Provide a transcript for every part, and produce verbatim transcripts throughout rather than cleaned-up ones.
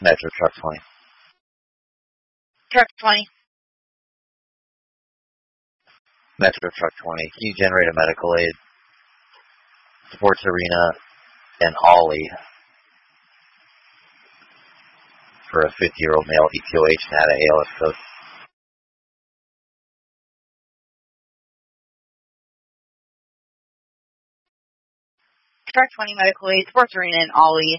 Metro Truck twenty. Truck twenty. Metro Truck twenty. Can you generate a medical aid? Sports Arena and Ollie for a fifty-year-old male E T O H and had a A L S code. Truck twenty medical aid, Sports Arena and Ollie.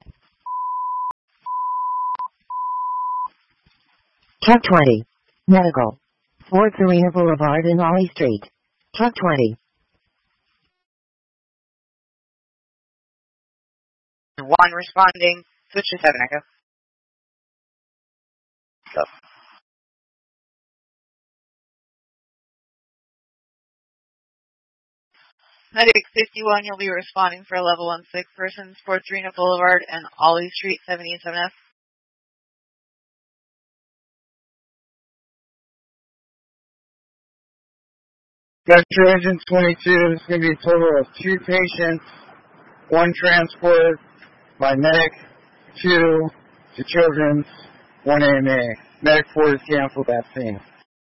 Truck twenty. Medical. Sports Arena Boulevard and Ollie Street. Truck twenty. One responding. Switch to seven Echo. Stuff. Medic fifty-one, you'll be responding for a level one sick person, Sports Arena Boulevard and Ollie Street, seventy-seven F. Metro Engine twenty-two, it's going to be a total of two patients, one transport by Medic two to Children's, one A M A. Medic four is canceled that scene.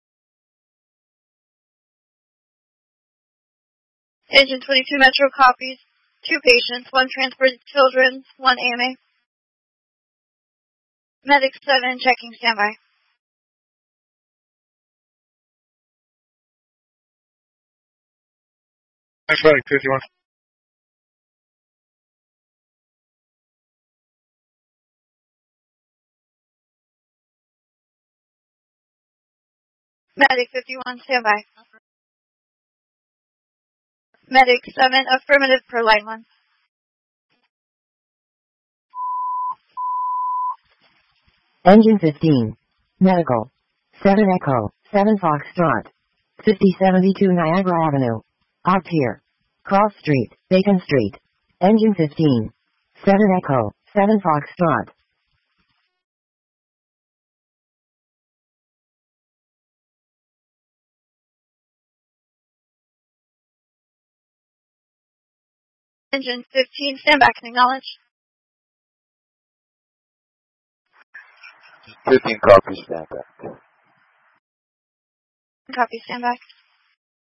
Engine twenty-two Metro copies, two patients, one transport to Children's, one A M A. Medic seven, checking standby. That's Medic fifty-one. Medic fifty-one, standby. Medic seven, affirmative per line one. Engine fifteen. Medical. seven Echo, seven Foxtrot. fifty seventy-two Niagara Avenue. Out here. Cross Street, Bacon Street. Engine fifteen. seven Echo, seven Foxtrot. Engine fifteen, stand back and acknowledge. fifteen copies, stand back. Copy, stand back.